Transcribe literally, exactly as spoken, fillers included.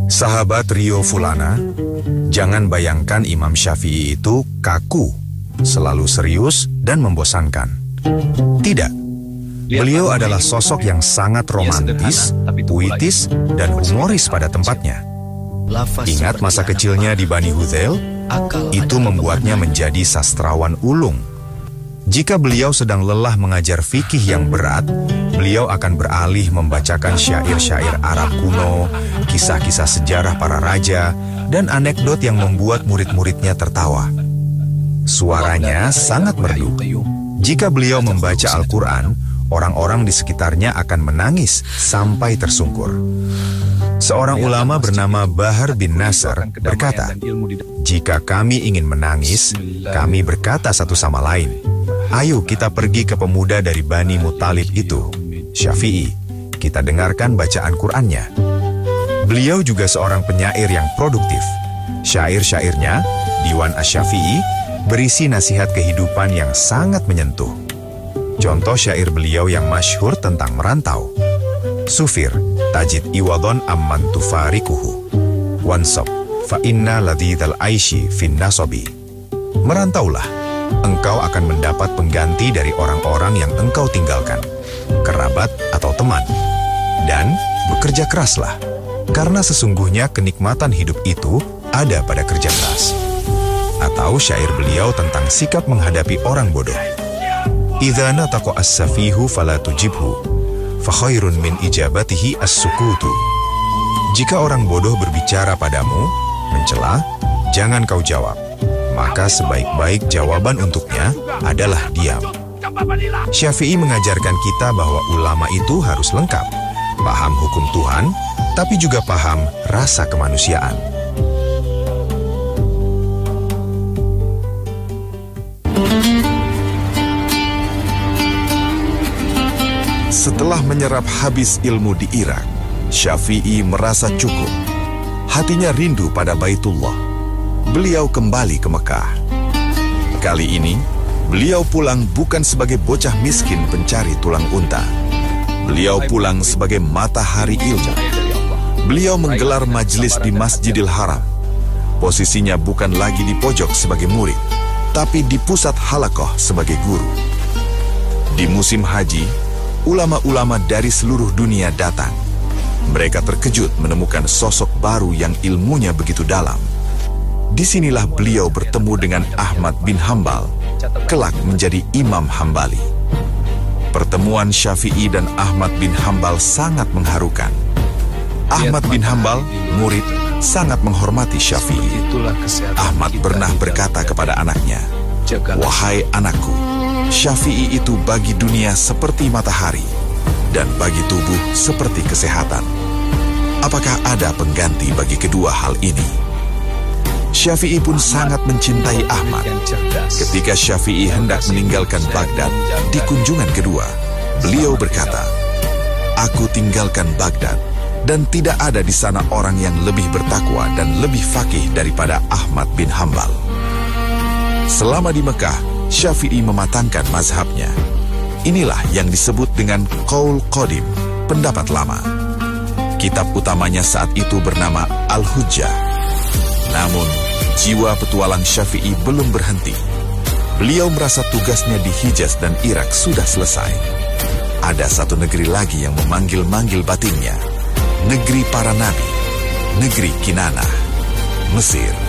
Sahabat Rio Fulana, jangan bayangkan Imam Syafi'i itu kaku, selalu serius dan membosankan. Tidak, beliau adalah sosok yang sangat romantis, puitis, dan humoris pada tempatnya. Ingat masa kecilnya di Bani Hudzail? Itu membuatnya menjadi sastrawan ulung. Jika beliau sedang lelah mengajar fikih yang berat, beliau akan beralih membacakan syair-syair Arab kuno, kisah-kisah sejarah para raja, dan anekdot yang membuat murid-muridnya tertawa. Suaranya sangat merdu. Jika beliau membaca Al-Quran, orang-orang di sekitarnya akan menangis sampai tersungkur. Seorang ulama bernama Bahar bin Nasr berkata, "Jika kami ingin menangis, kami berkata satu sama lain, 'Ayo kita pergi ke pemuda dari Bani Muttalib itu, Syafi'i. Kita dengarkan bacaan Qur'annya.'" Beliau juga seorang penyair yang produktif. Syair-syairnya, Diwan Asy-Syafi'i, berisi nasihat kehidupan yang sangat menyentuh. Contoh syair beliau yang masyhur tentang merantau. Sufir, tajid iwadon amman tufarikuhu. Wansab, fa inna ladidal aishi fin nasobi. Merantaulah, engkau akan mendapat pengganti dari orang-orang yang engkau tinggalkan, kerabat atau teman. Dan bekerja keraslah, karena sesungguhnya kenikmatan hidup itu ada pada kerja keras. Atau syair beliau tentang sikap menghadapi orang bodoh. Idza nataqa as-safihu fala tujibhu, fa khairun min ijabatihi as-sukutu. Jika orang bodoh berbicara padamu, mencela, jangan kau jawab. Maka sebaik-baik jawaban untuknya adalah diam. Syafi'i mengajarkan kita bahwa ulama itu harus lengkap, paham hukum Tuhan, tapi juga paham rasa kemanusiaan. Setelah menyerap habis ilmu di Irak, Syafi'i merasa cukup. Hatinya rindu pada Baitullah. Beliau kembali ke Mekah. Kali ini, beliau pulang bukan sebagai bocah miskin pencari tulang unta. Beliau pulang sebagai matahari ilmu. Beliau menggelar majelis di Masjidil Haram. Posisinya bukan lagi di pojok sebagai murid, tapi di pusat halaqah sebagai guru. Di musim haji, ulama-ulama dari seluruh dunia datang. Mereka terkejut menemukan sosok baru yang ilmunya begitu dalam. Disinilah beliau bertemu dengan Ahmad bin Hambal, kelak menjadi Imam Hambali. Pertemuan Syafi'i dan Ahmad bin Hambal sangat mengharukan. Ahmad bin Hambal, murid, sangat menghormati Syafi'i. Ahmad pernah berkata kepada anaknya, "Wahai anakku, Syafi'i itu bagi dunia seperti matahari, dan bagi tubuh seperti kesehatan. Apakah ada pengganti bagi kedua hal ini?" Syafi'i pun sangat mencintai Ahmad. Ketika Syafi'i hendak meninggalkan Baghdad di kunjungan kedua, beliau berkata, "Aku tinggalkan Baghdad, dan tidak ada di sana orang yang lebih bertakwa dan lebih faqih daripada Ahmad bin Hambal." Selama di Mekah, Syafi'i mematangkan mazhabnya. Inilah yang disebut dengan Qaul Qadim, pendapat lama. Kitab utamanya saat itu bernama Al-Hujjah. Namun, jiwa petualang Syafi'i belum berhenti. Beliau merasa tugasnya di Hijaz dan Irak sudah selesai. Ada satu negeri lagi yang memanggil-manggil batinnya. Negeri para nabi, negeri Kinanah, Mesir.